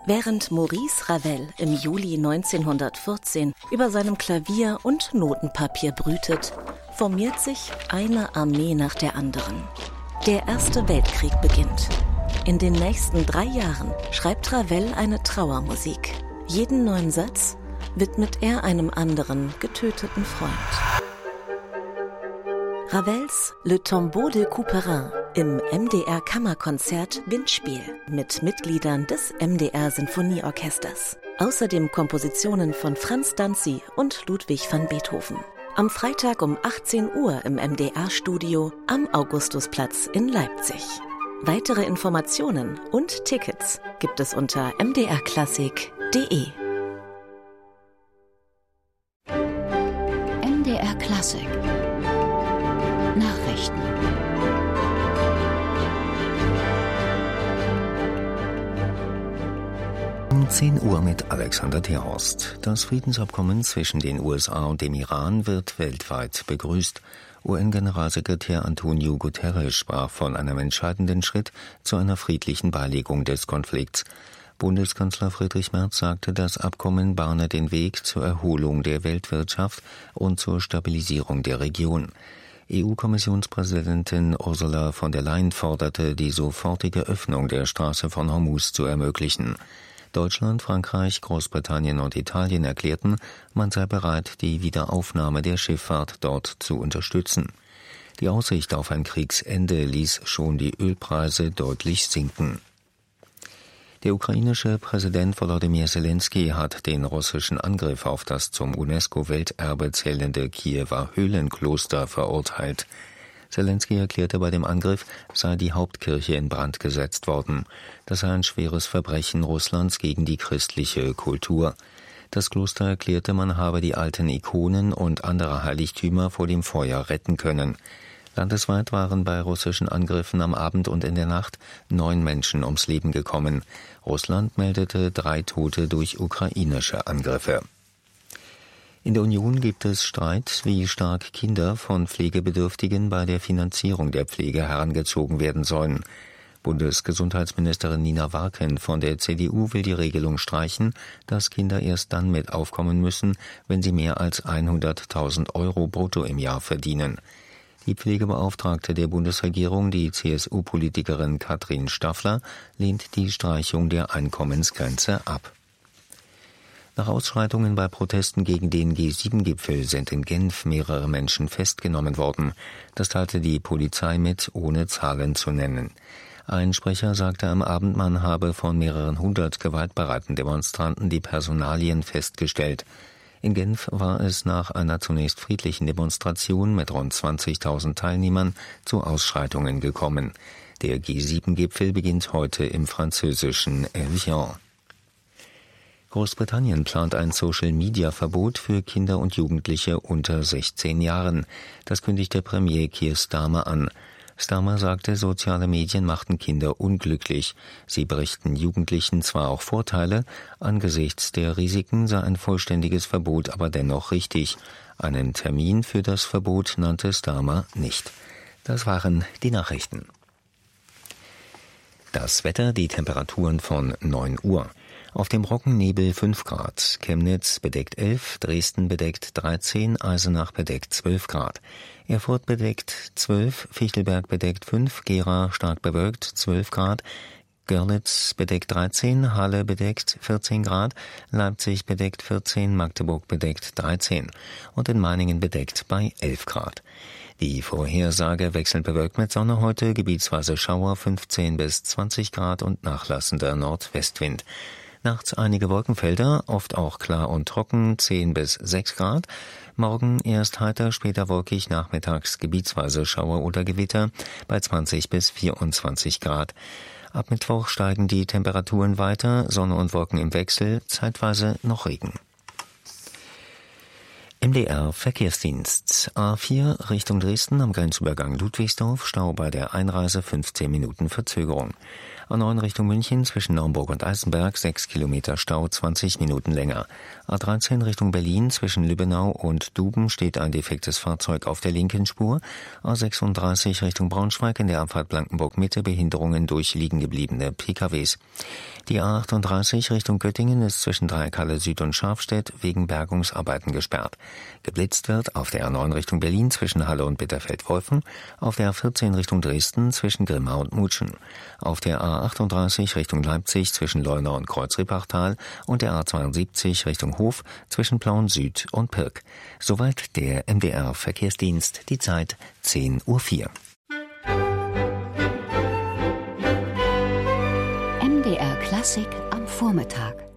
Während Maurice Ravel im Juli 1914 über seinem Klavier und Notenpapier brütet, formiert sich eine Armee nach der anderen. Der Erste Weltkrieg beginnt. In den nächsten 3 Jahren schreibt Ravel eine Trauermusik. Jeden neuen Satz widmet er einem anderen getöteten Freund. Ravels Le Tombeau de Couperin im MDR-Kammerkonzert Windspiel mit Mitgliedern des MDR-Sinfonieorchesters. Außerdem Kompositionen von Franz Danzi und Ludwig van Beethoven. Am Freitag um 18 Uhr im MDR-Studio am Augustusplatz in Leipzig. Weitere Informationen und Tickets gibt es unter mdrklassik.de. MDR Klassik Nachrichten. Um 10 Uhr mit Alexander Terhorst. Das Friedensabkommen zwischen den USA und dem Iran wird weltweit begrüßt. UN-Generalsekretär Antonio Guterres sprach von einem entscheidenden Schritt zu einer friedlichen Beilegung des Konflikts. Bundeskanzler Friedrich Merz sagte, das Abkommen bahne den Weg zur Erholung der Weltwirtschaft und zur Stabilisierung der Region. EU-Kommissionspräsidentin Ursula von der Leyen forderte, die sofortige Öffnung der Straße von Hormuz zu ermöglichen. Deutschland, Frankreich, Großbritannien und Italien erklärten, man sei bereit, die Wiederaufnahme der Schifffahrt dort zu unterstützen. Die Aussicht auf ein Kriegsende ließ schon die Ölpreise deutlich sinken. Der ukrainische Präsident Volodymyr Zelensky hat den russischen Angriff auf das zum UNESCO-Welterbe zählende Kiewer Höhlenkloster verurteilt. Zelensky erklärte, bei dem Angriff sei die Hauptkirche in Brand gesetzt worden. Das sei ein schweres Verbrechen Russlands gegen die christliche Kultur. Das Kloster erklärte, man habe die alten Ikonen und andere Heiligtümer vor dem Feuer retten können. Landesweit waren bei russischen Angriffen am Abend und in der Nacht 9 Menschen ums Leben gekommen. Russland meldete 3 Tote durch ukrainische Angriffe. In der Union gibt es Streit, wie stark Kinder von Pflegebedürftigen bei der Finanzierung der Pflege herangezogen werden sollen. Bundesgesundheitsministerin Nina Warken von der CDU will die Regelung streichen, dass Kinder erst dann mit aufkommen müssen, wenn sie mehr als 100.000 Euro brutto im Jahr verdienen. Die Pflegebeauftragte der Bundesregierung, die CSU-Politikerin Katrin Staffler, lehnt die Streichung der Einkommensgrenze ab. Nach Ausschreitungen bei Protesten gegen den G7-Gipfel sind in Genf mehrere Menschen festgenommen worden. Das teilte die Polizei mit, ohne Zahlen zu nennen. Ein Sprecher sagte am Abend, man habe von mehreren 100 gewaltbereiten Demonstranten die Personalien festgestellt. In Genf war es nach einer zunächst friedlichen Demonstration mit rund 20.000 Teilnehmern zu Ausschreitungen gekommen. Der G7-Gipfel beginnt heute im französischen Evian. Großbritannien plant ein Social-Media-Verbot für Kinder und Jugendliche unter 16 Jahren. Das kündigte Premier Keir Starmer an. Starmer sagte, soziale Medien machten Kinder unglücklich. Sie berichten Jugendlichen zwar auch Vorteile, angesichts der Risiken sei ein vollständiges Verbot aber dennoch richtig. Einen Termin für das Verbot nannte Starmer nicht. Das waren die Nachrichten. Das Wetter, die Temperaturen von 9 Uhr. Auf dem Rockennebel 5 Grad, Chemnitz bedeckt 11, Dresden bedeckt 13, Eisenach bedeckt 12 Grad, Erfurt bedeckt 12, Fichtelberg bedeckt 5, Gera stark bewölkt 12 Grad, Görlitz bedeckt 13, Halle bedeckt 14 Grad, Leipzig bedeckt 14, Magdeburg bedeckt 13 und in Meiningen bedeckt bei 11 Grad. Die Vorhersage wechselnd bewölkt mit Sonne heute, gebietsweise Schauer 15 bis 20 Grad und nachlassender Nordwestwind. Nachts einige Wolkenfelder, oft auch klar und trocken, 10 bis 6 Grad. Morgen erst heiter, später wolkig, nachmittags gebietsweise Schauer oder Gewitter bei 20 bis 24 Grad. Ab Mittwoch steigen die Temperaturen weiter, Sonne und Wolken im Wechsel, zeitweise noch Regen. MDR Verkehrsdienst. A4 Richtung Dresden am Grenzübergang Ludwigsdorf, Stau bei der Einreise 15 Minuten Verzögerung. A9 Richtung München zwischen Naumburg und Eisenberg 6 Kilometer Stau, 20 Minuten länger. A13 Richtung Berlin zwischen Lübbenau und Duben steht ein defektes Fahrzeug auf der linken Spur. A36 Richtung Braunschweig in der Abfahrt Blankenburg-Mitte Behinderungen durch liegengebliebene PKWs. Die A38 Richtung Göttingen ist zwischen Dreieckhalle Süd und Scharfstedt wegen Bergungsarbeiten gesperrt. Geblitzt wird auf der A9 Richtung Berlin zwischen Halle und Bitterfeld-Wolfen, auf der A14 Richtung Dresden zwischen Grimma und Mutschen, auf der A38 Richtung Leipzig zwischen Leuna und Kreuz-Rippachtal und der A72 Richtung Hof zwischen Plauen Süd und Pirk. Soweit der MDR-Verkehrsdienst, die Zeit 10:04 Uhr. MDR Klassik am Vormittag.